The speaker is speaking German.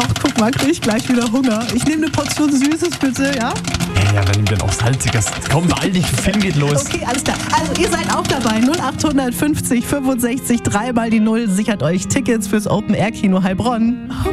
Ach, guck mal, krieg ich gleich wieder Hunger. Ich nehme eine Portion Süßes, bitte, ja? Ja, dann nimm dann auch Salziges. Komm, beeil dich, der Film geht los. Okay, alles klar. Also ihr seid auch dabei. 0850 65 3 mal die 0 sichert euch Tickets fürs Open Air Kino Heilbronn.